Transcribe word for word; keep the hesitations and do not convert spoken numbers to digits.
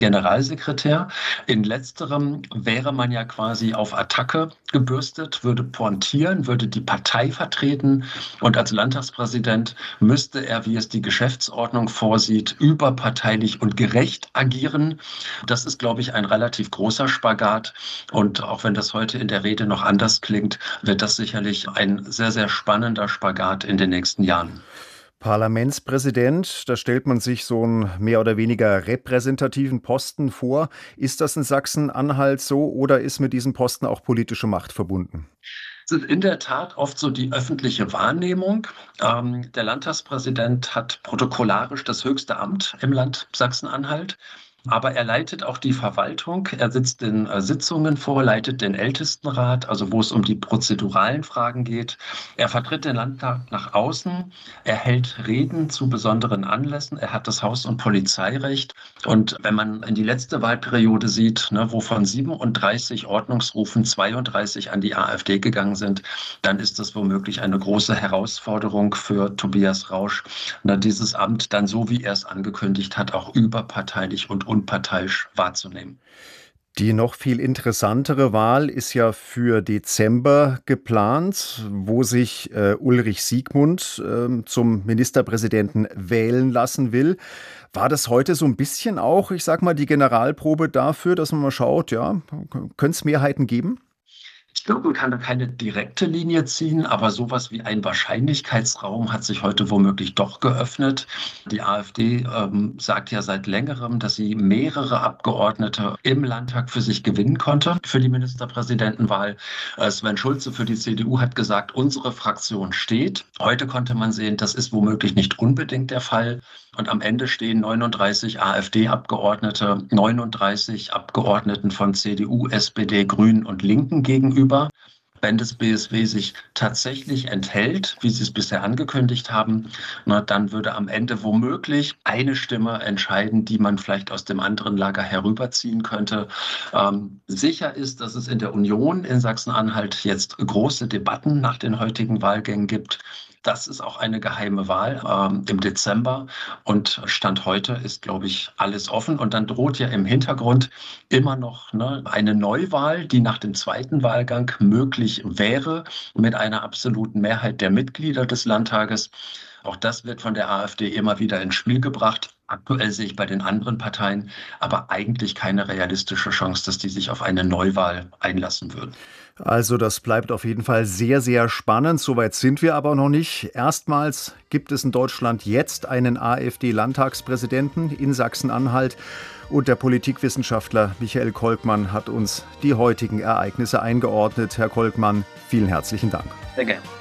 Generalsekretär. In letzterem wäre man ja quasi auf Attacke gebürstet, würde pointieren, würde die Partei vertreten und als Landtagspräsident müsste er, wie es die Geschäftsordnung vorsieht, überparteilich und gerecht agieren. Das ist, glaube ich, ein relativ großer Spagat und auch wenn das heute in der Rede noch anders klingt, wird das sicherlich ein sehr, sehr spannender Spagat in den nächsten Jahren. Parlamentspräsident, da stellt man sich so einen mehr oder weniger repräsentativen Posten vor. Ist das in Sachsen-Anhalt so oder ist mit diesem Posten auch politische Macht verbunden? Es ist in der Tat oft so die öffentliche Wahrnehmung. Ähm, der Landtagspräsident hat protokollarisch das höchste Amt im Land Sachsen-Anhalt. Aber er leitet auch die Verwaltung. Er sitzt in äh, Sitzungen vor, leitet den Ältestenrat, also wo es um die prozeduralen Fragen geht. Er vertritt den Landtag nach außen. Er hält Reden zu besonderen Anlässen. Er hat das Haus- und Polizeirecht. Und wenn man in die letzte Wahlperiode sieht, ne, wo von siebenunddreißig Ordnungsrufen zweiunddreißig an die AfD gegangen sind, dann ist das womöglich eine große Herausforderung für Tobias Rausch, ne, dieses Amt dann so, wie er es angekündigt hat, auch überparteilich und unparteiisch wahrzunehmen. Die noch viel interessantere Wahl ist ja für Dezember geplant, wo sich äh, Ulrich Siegmund äh, zum Ministerpräsidenten wählen lassen will. War das heute so ein bisschen auch, ich sag mal, die Generalprobe dafür, dass man mal schaut, ja, könnte es Mehrheiten geben? Ich glaube, man kann da keine direkte Linie ziehen, aber sowas wie ein Wahrscheinlichkeitsraum hat sich heute womöglich doch geöffnet. Die AfD ähm, sagt ja seit längerem, dass sie mehrere Abgeordnete im Landtag für sich gewinnen konnte für die Ministerpräsidentenwahl. Äh, Sven Schulze für die C D U hat gesagt, unsere Fraktion steht. Heute konnte man sehen, das ist womöglich nicht unbedingt der Fall. Und am Ende stehen neununddreißig AfD-Abgeordnete, neununddreißig Abgeordneten von C D U, S P D, Grünen und Linken gegenüber. Wenn das B S W sich tatsächlich enthält, wie sie es bisher angekündigt haben, na, dann würde am Ende womöglich eine Stimme entscheiden, die man vielleicht aus dem anderen Lager herüberziehen könnte. Ähm, sicher ist, dass es in der Union in Sachsen-Anhalt jetzt große Debatten nach den heutigen Wahlgängen gibt. Das ist auch eine geheime Wahl ähm, im Dezember und Stand heute ist, glaube ich, alles offen. Und dann droht ja im Hintergrund immer noch ne, eine Neuwahl, die nach dem zweiten Wahlgang möglich wäre, mit einer absoluten Mehrheit der Mitglieder des Landtages. Auch das wird von der AfD immer wieder ins Spiel gebracht. Aktuell sehe ich bei den anderen Parteien aber eigentlich keine realistische Chance, dass die sich auf eine Neuwahl einlassen würden. Also das bleibt auf jeden Fall sehr, sehr spannend. Soweit sind wir aber noch nicht. Erstmals gibt es in Deutschland jetzt einen AfD-Landtagspräsidenten in Sachsen-Anhalt. Und der Politikwissenschaftler Michael Kolkmann hat uns die heutigen Ereignisse eingeordnet. Herr Kolkmann, vielen herzlichen Dank. Sehr gerne.